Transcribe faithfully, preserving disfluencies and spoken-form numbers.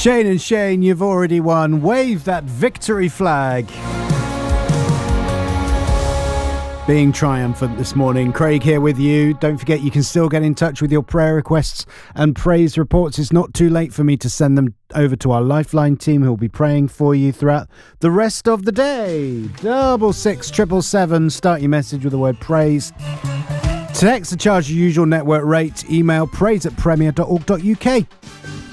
Shane and Shane, you've already won. Wave that victory flag. Being triumphant this morning. Craig here with you. Don't forget you can still get in touch with your prayer requests and praise reports. It's not too late for me to send them over to our Lifeline team who will be praying for you throughout the rest of the day. Double six triple seven. Start your message with the word praise. Text to charge your usual network rate. Email praise at premier dot org dot uk.